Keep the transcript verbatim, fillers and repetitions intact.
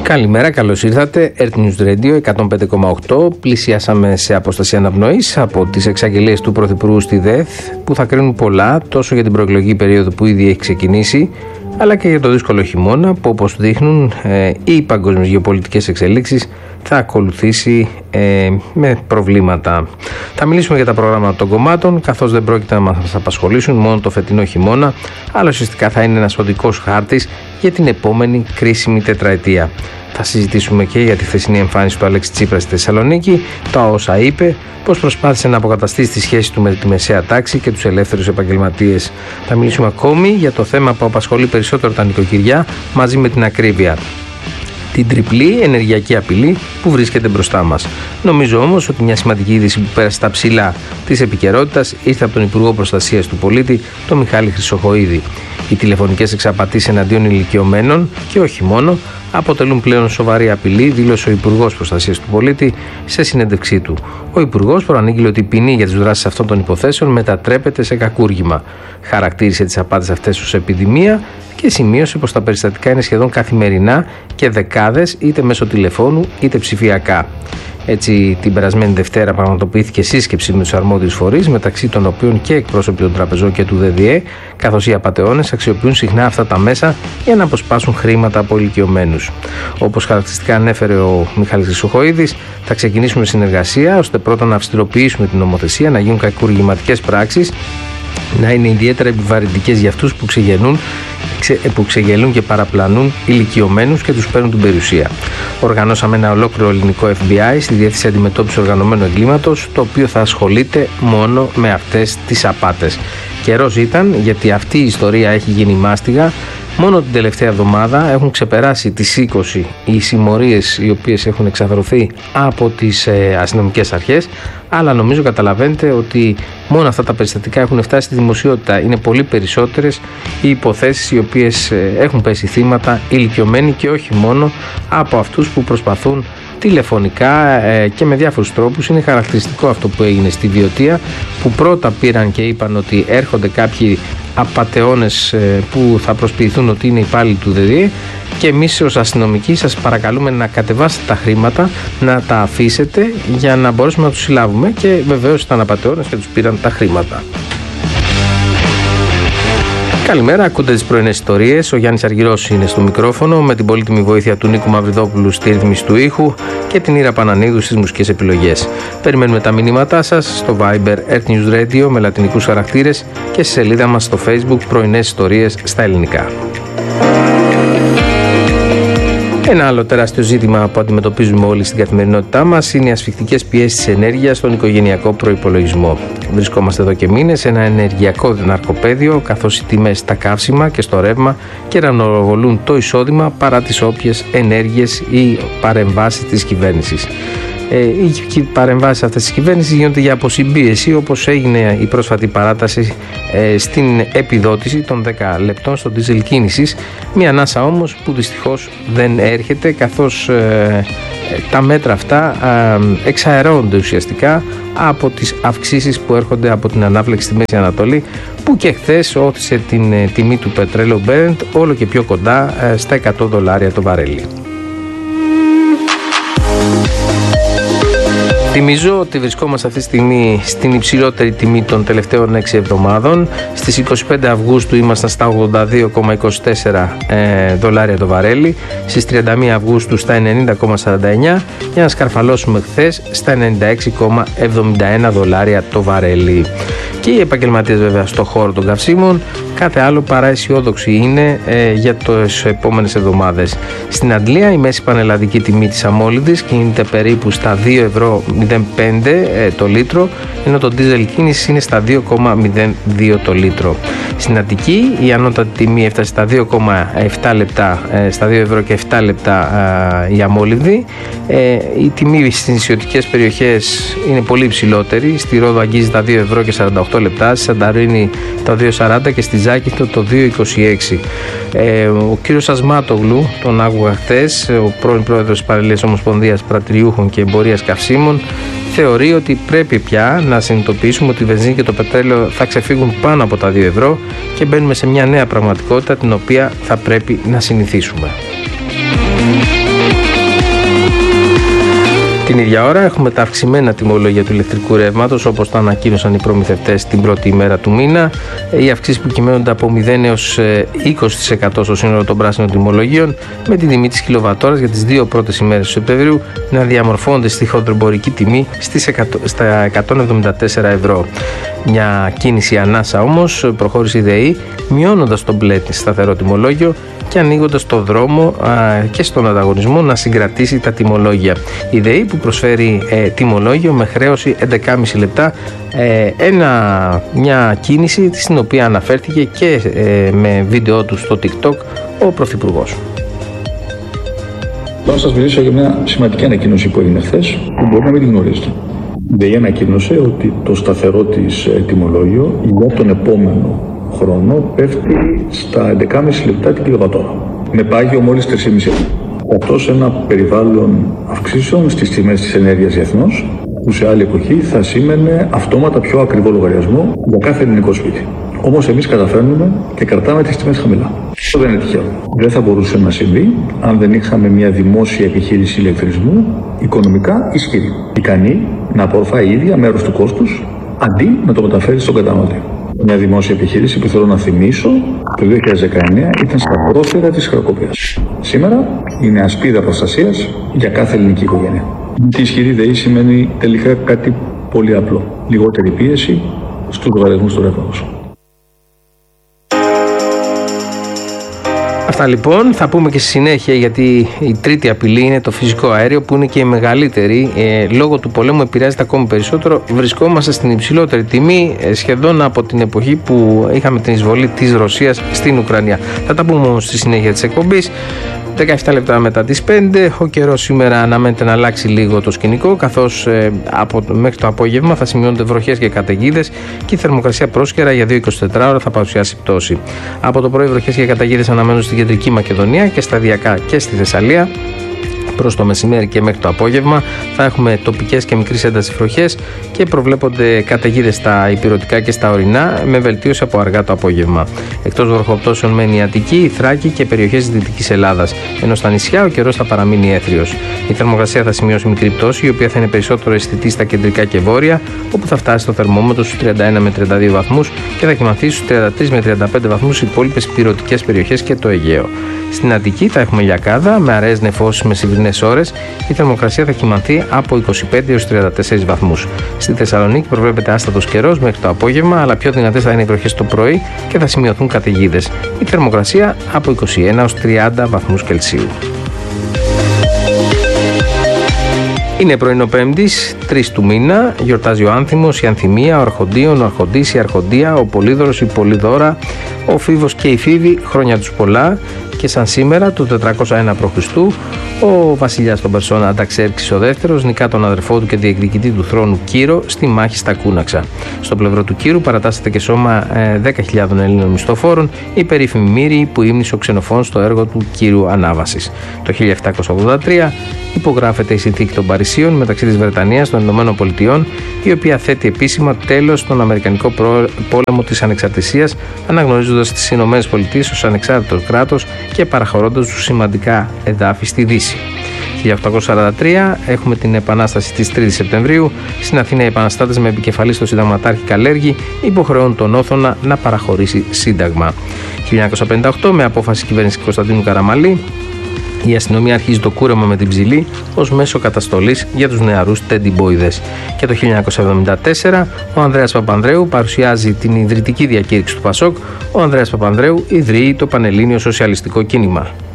Καλημέρα, καλώς ήρθατε. Earth News Radio εκατόν πέντε κόμμα οκτώ. Πλησιάσαμε σε απόσταση αναπνοής από τις εξαγγελίες του Πρωθυπουργού στη ΔΕΘ, που θα κρίνουν πολλά τόσο για την προεκλογική περίοδο που ήδη έχει ξεκινήσει, αλλά και για το δύσκολο χειμώνα που, όπως δείχνουν ε, οι παγκόσμιες γεωπολιτικές εξελίξεις, θα ακολουθήσει ε, με προβλήματα. Θα μιλήσουμε για τα προγράμματα των κομμάτων, καθώς δεν πρόκειται να μας απασχολήσουν μόνο το φετινό χειμώνα, αλλά ουσιαστικά θα είναι ένας οδικός χάρτης για την επόμενη κρίσιμη τετραετία. Θα συζητήσουμε και για τη χθεσινή εμφάνιση του Αλέξη Τσίπρα στη Θεσσαλονίκη, τα όσα είπε, πώς προσπάθησε να αποκαταστήσει τη σχέση του με τη μεσαία τάξη και τους ελεύθερους επαγγελματίες. Θα μιλήσουμε ακόμη για το θέμα που απασχολεί περισσότερο τα νοικοκυριά, μαζί με την ακρίβεια. Την τριπλή ενεργειακή απειλή που βρίσκεται μπροστά μας. Νομίζω όμως ότι μια σημαντική είδηση που πέρασε στα ψηλά της επικαιρότητας ήρθε από τον Υπουργό Προστασίας του Πολίτη, τον Μιχάλη Χρυσοχοΐδη. Οι τηλεφωνικές εξαπατήσεις εναντίον ηλικιωμένων και όχι μόνο αποτελούν πλέον σοβαρή απειλή, δήλωσε ο Υπουργός Προστασίας του Πολίτη σε συνέντευξή του. Ο Υπουργός προανήγγειλε ότι η ποινή για τις δράσεις αυτών των υποθέσεων μετατρέπεται σε κακούργημα. Χαρακτήρισε τις απάτες αυτές ως επιδημία και σημείωσε πως τα περιστατικά είναι σχεδόν καθημερινά και δεκάδες, είτε μέσω τηλεφώνου είτε ψηφιακά. Έτσι, την περασμένη Δευτέρα πραγματοποιήθηκε σύσκεψη με τους αρμόδιους φορείς, μεταξύ των οποίων και εκπρόσωποι των τραπεζών και του ΔΔΕ, καθώς οι απατεώνες αξιοποιούν συχνά αυτά τα μέσα για να αποσπάσουν χρήματα από ηλικιωμένους. Όπως χαρακτηριστικά ανέφερε ο Μιχάλης Χρυσοχοΐδης, θα ξεκινήσουμε συνεργασία ώστε πρώτα να αυστηροποιήσουμε την νομοθεσία, να γίνουν κακουργηματικές πράξεις, να είναι ιδιαίτερα επιβαρυντικές για αυτούς που ξεγελούν, που ξεγελούν και παραπλανούν ηλικιωμένους και τους παίρνουν την περιουσία. Οργανώσαμε ένα ολόκληρο ελληνικό εφ μπι άι στη Διεύθυνση Αντιμετώπισης Οργανωμένου Εγκλήματος, το οποίο θα ασχολείται μόνο με αυτές τις απάτες. Καιρός ήταν, γιατί αυτή η ιστορία έχει γίνει μάστιγα. Μόνο την τελευταία εβδομάδα έχουν ξεπεράσει τις είκοσι οι συμμορίες οι οποίες έχουν εξαδρωθεί από τις ε, αστυνομικές αρχές, αλλά νομίζω καταλαβαίνετε ότι μόνο αυτά τα περιστατικά έχουν φτάσει στη δημοσιότητα. Είναι πολύ περισσότερες οι υποθέσεις οι οποίες ε, έχουν πέσει θύματα ηλικιωμένοι και όχι μόνο από αυτούς που προσπαθούν τηλεφωνικά ε, και με διάφορους τρόπους. Είναι χαρακτηριστικό αυτό που έγινε στη Βιωτία, που πρώτα πήραν και είπαν ότι έρχονται κάποιοι απατεώνες ε, που θα προσποιηθούν ότι είναι υπάλληλοι του ΔΔΕ, και εμείς ως αστυνομικοί σας παρακαλούμε να κατεβάσετε τα χρήματα, να τα αφήσετε για να μπορέσουμε να τους συλλάβουμε, και βεβαίως ήταν απατεώνες και τους πήραν τα χρήματα. Καλημέρα, ακούτε τις πρωινές ιστορίες. Ο Γιάννης Αργυρός είναι στο μικρόφωνο, με την πολύτιμη βοήθεια του Νίκου Μαυριδόπουλου στη ρύθμιση του ήχου και την Ήρα Πανανίδου στις μουσικές επιλογές. Περιμένουμε τα μηνύματά σας στο Viber Earth News Radio με λατινικούς χαρακτήρες και στη σελίδα μας στο Facebook πρωινές ιστορίες στα ελληνικά. Ένα άλλο τεράστιο ζήτημα που αντιμετωπίζουμε όλοι στην καθημερινότητά μας είναι οι ασφικτικές πιέσεις της ενέργειας στον οικογενειακό προϋπολογισμό. Βρισκόμαστε εδώ και μήνες σε ένα ενεργειακό ναρκοπαίδιο, καθώς οι τιμές στα καύσιμα και στο ρεύμα κεραυνοβολούν το εισόδημα παρά τις όποιες ενέργειες ή παρεμβάσεις της κυβέρνησης. Οι παρεμβάσεις αυτές της κυβέρνησης γίνονται για αποσυμπίεση, όπως έγινε η πρόσφατη παράταση ε, στην επιδότηση των δέκα λεπτών στο ντίζελ κίνησης. Μια ανάσα όμως που δυστυχώς δεν έρχεται, καθώς ε, τα μέτρα αυτά ε, εξαερώνονται ουσιαστικά από τις αυξήσεις που έρχονται από την ανάφλεξη στη Μέση Ανατολή, που και χθες όθησε την ε, τιμή του πετρέλαιου Brent όλο και πιο κοντά ε, στα εκατό δολάρια το βαρέλι. Θυμίζω ότι βρισκόμαστε αυτή τη στιγμή στην υψηλότερη τιμή των τελευταίων έξι εβδομάδων. Στις είκοσι πέντε Αυγούστου ήμασταν στα ογδόντα δύο κόμμα είκοσι τέσσερα ε, δολάρια το βαρέλι, στις τριάντα μία Αυγούστου στα ενενήντα κόμμα σαράντα εννιά, για να σκαρφαλώσουμε χθες στα ενενήντα έξι κόμμα εβδομήντα ένα δολάρια το βαρέλι. Και οι επαγγελματίες βέβαια στο χώρο των καυσίμων κάθε άλλο παρά αισιόδοξοι είναι ε, για τις επόμενες εβδομάδες. Στην Αντλία η μέση πανελλαδική τιμή της αμόλυντης κινείται περίπου στα δύο ευρώ μηδέν πέντε ε, το λίτρο, ενώ το ντίζελ κίνηση είναι στα δύο κόμμα μηδέν δύο το λίτρο. Στην Αττική η ανώτατη τιμή έφτασε στα δύο κόμμα επτά λεπτά, ε, στα δύο ευρώ και επτά λεπτά ε, η αμόλυδη. Ε, η τιμή στις νησιωτικές περιοχές είναι πολύ υψηλότερη. Στη Ρόδο αγγίζει τα δύο ευρώ και σαράντα οκτώ λεπτά, στη Σανταρίνη τα δύο σαράντα και στη Ζάκυνθο το δύο είκοσι έξι. Ε, ο κύριος Ασμάτογλου, τον άκουγα χθες, ο πρώην πρόεδρος της Παραλληλής Ομοσπονδίας Πρατηριούχων και Εμπορίας Καυσίμων, θεωρεί ότι πρέπει πια να συνειδητοποιήσουμε ότι η βενζίνη και το πετρέλαιο θα ξεφύγουν πάνω από τα δύο ευρώ και μπαίνουμε σε μια νέα πραγματικότητα την οποία θα πρέπει να συνηθίσουμε. Την ίδια ώρα έχουμε τα αυξημένα τιμολόγια του ηλεκτρικού ρεύματος, όπως τα ανακοίνωσαν οι προμηθευτές την πρώτη ημέρα του μήνα. Οι αυξήσεις που κυμαίνονται από μηδέν έως είκοσι τοις εκατό στο σύνολο των πράσινων τιμολογίων, με την τιμή της κιλοβατόρας για τις δύο πρώτες ημέρες του Σεπτεμβρίου να διαμορφώνονται στη χοντροεμπορική τιμή στις εκατό, στα εκατόν εβδομήντα τέσσερα ευρώ. Μια κίνηση ανάσα όμως προχώρησε η ΔΕΗ, μειώνοντας το μπλε σταθερό τιμολόγιο και ανοίγοντας το δρόμο α, και στον ανταγωνισμό να συγκρατήσει τα τιμολόγια. Η ΔΕΗ που προσφέρει ε, τιμολόγιο με χρέωση έντεκα κόμμα πέντε λεπτά, ε, ένα, μια κίνηση στην οποία αναφέρθηκε και ε, με βίντεο του στο TikTok ο Πρωθυπουργός. Θα σας μιλήσω για μια σημαντική ανακοίνωση που έγινε χθες, που μπορεί να μην την γνωρίζετε. Η ΔΕΗ ανακοίνωσε ότι το σταθερό της ε, τιμολόγιο για τον επόμενο χρόνο πέφτει στα έντεκα κόμμα πέντε λεπτά την κιλοβατόρα. Με πάγιο μόλις τρία κόμμα πέντε. Αυτό σε ένα περιβάλλον αυξήσεων στις τιμές της ενέργειας διεθνώς, που σε άλλη εποχή θα σήμαινε αυτόματα πιο ακριβό λογαριασμό για κάθε ελληνικό σπίτι. Όμως εμείς καταφέρνουμε και κρατάμε τις τιμές χαμηλά. Αυτό δεν είναι τυχαίο. Δεν θα μπορούσε να συμβεί αν δεν είχαμε μια δημόσια επιχείρηση ηλεκτρισμού οικονομικά ισχυρή. Ικανή να απορροφάει η ίδια μέρος του κόστους αντί να το μεταφέρει στον καταναλωτή. Μια δημόσια επιχείρηση που θέλω να θυμίσω το δύο χιλιάδες δεκαεννέα ήταν στα πρόθυρα της χρεοκοπίας. Σήμερα είναι ασπίδα προστασίας για κάθε ελληνική οικογένεια. Η ισχυρή ΔΕΗ σημαίνει τελικά κάτι πολύ απλό. Λιγότερη πίεση στους λογαριασμούς του ρεύματος. Αυτά λοιπόν, θα πούμε και στη συνέχεια, γιατί η τρίτη απειλή είναι το φυσικό αέριο, που είναι και η μεγαλύτερη. Ε, λόγω του πολέμου επηρεάζεται ακόμη περισσότερο. Βρισκόμαστε στην υψηλότερη τιμή ε, σχεδόν από την εποχή που είχαμε την εισβολή της Ρωσίας στην Ουκρανία. Θα τα πούμε όμως στη συνέχεια της εκπομπής. δεκαεπτά λεπτά μετά τις πέντε. Ο καιρός σήμερα αναμένεται να αλλάξει λίγο το σκηνικό, καθώς ε, από, μέχρι το απόγευμα θα σημειώνονται βροχές και καταιγίδες και η θερμοκρασία πρόσκαιρα για δύο με είκοσι τέσσερις ώρα θα παρουσιάσει πτώση. Από το πρωί βροχές και καταιγίδες αναμένονται στην κεντρική Μακεδονία και σταδιακά και στη Θεσσαλία. Προς το μεσημέρι και μέχρι το απόγευμα θα έχουμε τοπικές και μικρής έντασης βροχές και προβλέπονται καταιγίδες στα ηπειρωτικά και στα ορεινά, με βελτίωση από αργά το απόγευμα. Εκτός βροχοπτώσεων μένει η Αττική, η Θράκη και περιοχές της Δυτικής Ελλάδας, ενώ στα νησιά ο καιρός θα παραμείνει έθριος. Η θερμοκρασία θα σημειώσει μικρή πτώση, η οποία θα είναι περισσότερο αισθητή στα κεντρικά και βόρεια, όπου θα φτάσει το θερμόμετρο στους τριάντα ένα με τριάντα δύο βαθμούς και θα κοιμαθεί στους τριάντα τρεις με τριάντα πέντε βαθμούς στις υπόλοιπες ηπειρωτικές περιοχές και το Αιγαίο. Στην Αττική θα έχουμε λιακάδα με αραιές νεφώσεις μεσημβρινές ώρες. Η θερμοκρασία θα κυμανθεί από είκοσι πέντε έως τριάντα τέσσερα βαθμούς. Στη Θεσσαλονίκη προβλέπεται άστατος καιρός μέχρι το απόγευμα, αλλά πιο δυνατές θα είναι οι βροχές το πρωί και θα σημειωθούν καταιγίδες. Η θερμοκρασία από είκοσι ένα έως τριάντα βαθμούς Κελσίου. Είναι πρωινό Πέμπτης, τρεις του μήνα, γιορτάζει ο Άνθιμος, η Ανθυμία, ο Αρχοντίων, ο Αρχοντής, η Αρχοντία, ο Πολύδωρος, η Πολυδώρα, ο Φίβος και η Φίβη, χρόνια τους πολλά. Και σαν σήμερα, του τετρακόσια ένα π.Χ., ο βασιλιάς των Περσών Ανταξέρξης ο δεύτερος νικά τον αδερφό του και διεκδικητή του θρόνου Κύρο στη μάχη στα Κούναξα. Στο πλευρό του Κύρου παρατάσσεται και σώμα ε, δέκα χιλιάδων Ελλήνων μισθοφόρων, η περίφημη Μύρη που ύμνησε ο Ξενοφών στο έργο του Κύρου Ανάβασης. Το χίλια επτακόσια ογδόντα τρία υπογράφεται η συνθήκη των Παρισίων μεταξύ της Βρετανίας των Ηνωμένων Πολιτειών, η οποία θέτει επίσημα τέλος στον Αμερικανικό πόλεμο της Ανεξαρτησίας, αναγνωρίζοντας τις Ηνωμένες Πολιτείες ως ανεξάρτητο κράτος και παραχωρώντας τους σημαντικά εδάφη στη Δύση. χίλια οκτακόσια σαράντα τρία έχουμε την Επανάσταση της τρίτης Σεπτεμβρίου. Στην Αθήνα οι επαναστάτες με επικεφαλή στο συνταγματάρχη Καλέργη υποχρεώνουν τον Όθωνα να παραχωρήσει σύνταγμα. χίλια εννιακόσια πενήντα οκτώ με απόφαση κυβέρνηση Κωνσταντίνου Καραμαλή, η αστυνομία αρχίζει το κούρεμα με την ψηλή ως μέσο καταστολής για τους νεαρούς τεντιμπόιδες. Και το χίλια εννιακόσια εβδομήντα τέσσερα ο Ανδρέας Παπανδρέου παρουσιάζει την ιδρυτική διακήρυξη του Πασόκ. Ο Ανδρέας Παπανδρέου ιδρύει το Πανελλήνιο Σοσιαλιστικό Κίνημα.